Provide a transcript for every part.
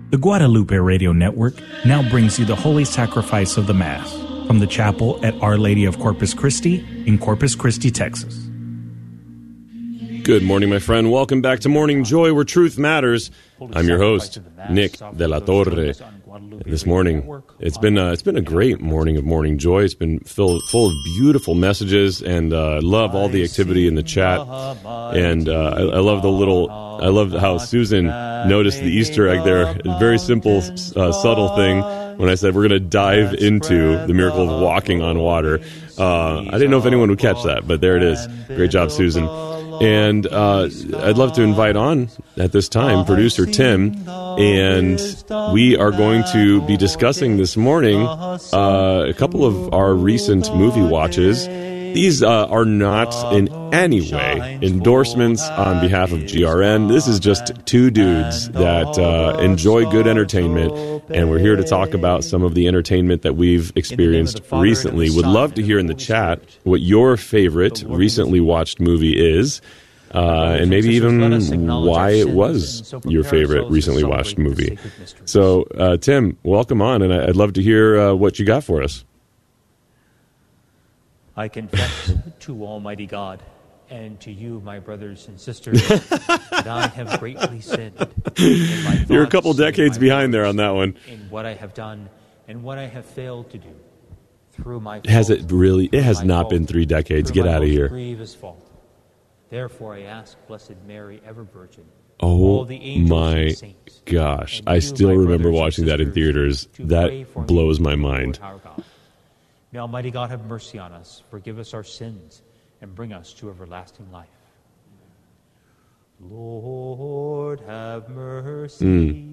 The Guadalupe Radio Network now brings you the Holy Sacrifice of the Mass from the chapel at Our Lady of Corpus Christi in Corpus Christi, Texas. Good morning, my friend. Welcome back to Morning Joy, where truth matters. I'm your host, Nick de la Torre. This morning, it's been a great morning of Morning Joy. It's been full of beautiful messages, and I love all the activity in the chat. And I love how Susan noticed the Easter egg there. A very simple, subtle thing. When I said we're going to dive into the miracle of walking on water, I didn't know if anyone would catch that, but there it is. Great job, Susan. And I'd love to invite on at this time producer Tim, and we are going to be discussing this morning a couple of our recent movie watches. These are not in any way endorsements on behalf of GRN. This is just two dudes that enjoy good entertainment, and we're here to talk about some of the entertainment that we've experienced recently. Would love to hear in the chat what your favorite recently watched movie is, and maybe even why it was your favorite recently watched movie. So, Tim, welcome on, and I'd love to hear what you got for us. I confess to Almighty God and to you, my brothers and sisters, that I have greatly sinned. In my thoughts, you're a couple decades behind there on that one. In what I have done and what I have failed to do. Through my fault, has it really? It has not been 3 decades. Get out of here. Grievous fault. Therefore, I ask Blessed Mary, ever Virgin. Oh my gosh! I still remember watching that in theaters. That blows my mind. May Almighty God have mercy on us, forgive us our sins, and bring us to everlasting life. Lord, have mercy.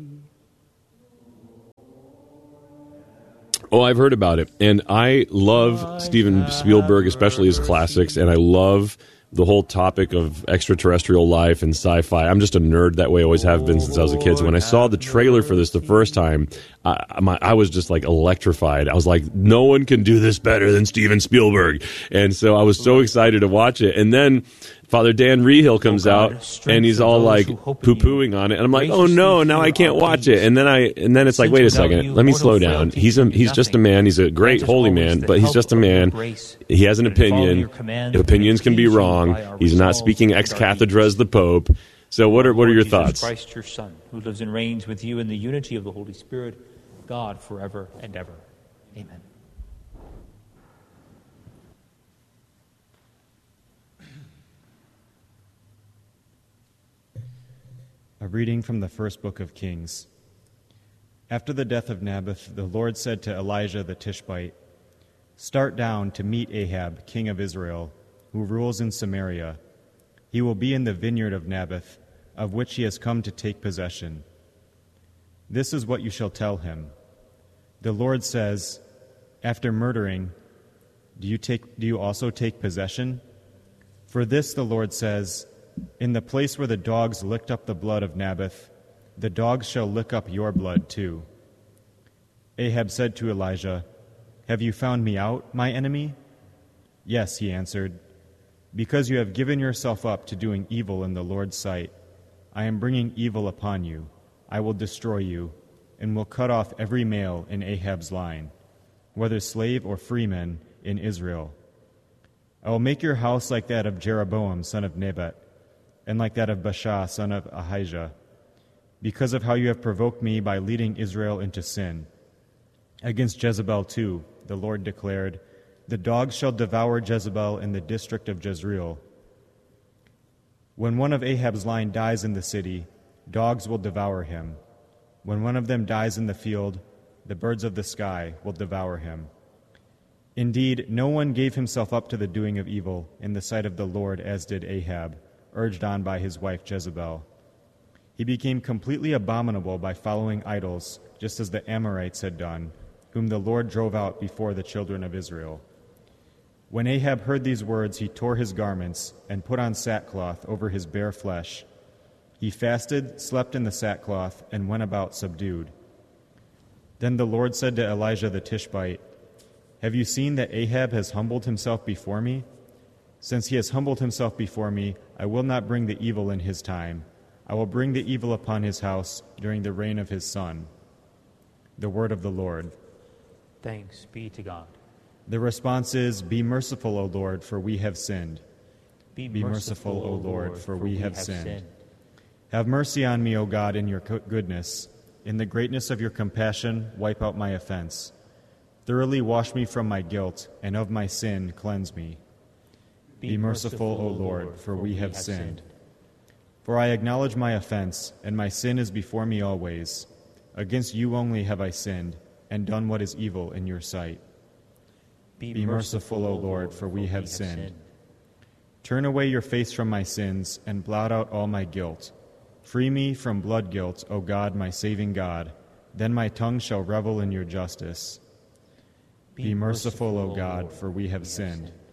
Oh, I've heard about it. And I love Steven Spielberg, especially his classics, and I love the whole topic of extraterrestrial life and sci-fi. I'm just a nerd that way, always have been since I was a kid. So when I saw the trailer for this the first time, I was just like electrified. I was like, no one can do this better than Steven Spielberg. And so I was so excited to watch it. And then Father Dan Rehill comes out, and he's all like poo-pooing on it, and I'm like, oh no, now I can't watch it. And then it's like, wait a second, let me slow down. He's just a man. He's a great holy man, but he's just a man. He has an opinion. Opinions can be wrong. He's not speaking ex cathedra as the Pope. So what are your thoughts? Christ, your Son, who lives and reigns with you in the unity of the Holy Spirit, God forever and ever. Amen. A reading from the first book of Kings. After the death of Naboth, the Lord said to Elijah the Tishbite, "Start down to meet Ahab, king of Israel, who rules in Samaria. He will be in the vineyard of Naboth, of which he has come to take possession. This is what you shall tell him. The Lord says, after murdering, do you also take possession? For this the Lord says, in the place where the dogs licked up the blood of Naboth, the dogs shall lick up your blood too." Ahab said to Elijah, "Have you found me out, my enemy?" "Yes," he answered, "because you have given yourself up to doing evil in the Lord's sight. I am bringing evil upon you. I will destroy you, and will cut off every male in Ahab's line, whether slave or freeman, in Israel. I will make your house like that of Jeroboam, son of Nebat, and like that of Baasha, son of Ahijah, because of how you have provoked me by leading Israel into sin. Against Jezebel too, the Lord declared, the dogs shall devour Jezebel in the district of Jezreel. When one of Ahab's line dies in the city, dogs will devour him. When one of them dies in the field, the birds of the sky will devour him. Indeed, no one gave himself up to the doing of evil in the sight of the Lord as did Ahab, urged on by his wife Jezebel. He became completely abominable by following idols, just as the Amorites had done, whom the Lord drove out before the children of Israel. When Ahab heard these words, he tore his garments and put on sackcloth over his bare flesh. He fasted, slept in the sackcloth, and went about subdued. Then the Lord said to Elijah the Tishbite, "Have you seen that Ahab has humbled himself before me? Since he has humbled himself before me, I will not bring the evil in his time, I will bring the evil upon his house during the reign of his son. The word of the Lord. Thanks be to God. The response is, Be merciful, O Lord, for we have sinned. Be merciful, O Lord, for we have sinned. Have mercy on me, O God, in your goodness. In the greatness of your compassion, wipe out my offense. Thoroughly wash me from my guilt, and of my sin cleanse me. Be merciful, O Lord, for we have sinned. For I acknowledge my offense, and my sin is before me always. Against you only have I sinned, and done what is evil in your sight. Be merciful, O Lord, for we have sinned. Turn away your face from my sins, and blot out all my guilt. Free me from blood guilt, O God, my saving God. Then my tongue shall revel in your justice. Be merciful, O God, for we have sinned.